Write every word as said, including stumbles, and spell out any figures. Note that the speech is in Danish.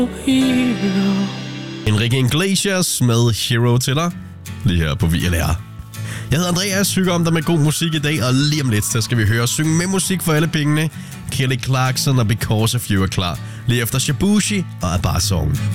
Enrique Iglesias med Hero til dig, lige her på V L R. Jeg hedder Andreas, synger om dig med god musik i dag, og lige om lidt, så skal vi høre synge med musik for alle pengene. Kelly Clarkson og Because of You er klar, lige efter Shabushi og Abba Song.